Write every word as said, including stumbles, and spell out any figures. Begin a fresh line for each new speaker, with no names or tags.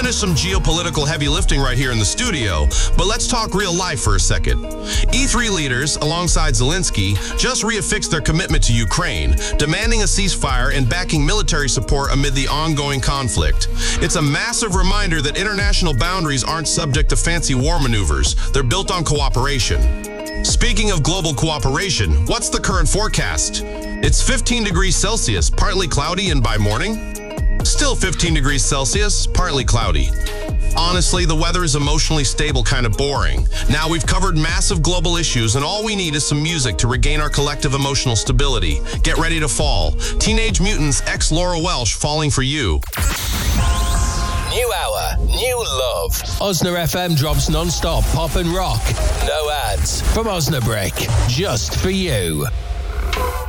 finish some geopolitical heavy lifting right here in the studio, but let's talk real life for a second. E three leaders, alongside Zelensky, just reaffixed their commitment to Ukraine, demanding a ceasefire and backing military support amid the ongoing conflict. It's a massive reminder that international boundaries aren't subject to fancy war maneuvers. They're built on cooperation. Speaking of global cooperation, what's the current forecast? It's fifteen degrees Celsius, partly cloudy and by morning. Still fifteen degrees Celsius, partly cloudy. Honestly, the weather is emotionally stable, kind of boring. Now we've covered massive global issues, and all we need is some music to regain our collective emotional stability. Get ready to fall. Teenage Mutants x Laura Welsh, Falling for You.
New hour, new love. Osna F M drops non-stop pop and rock. No ads from Osnabrick, just for you.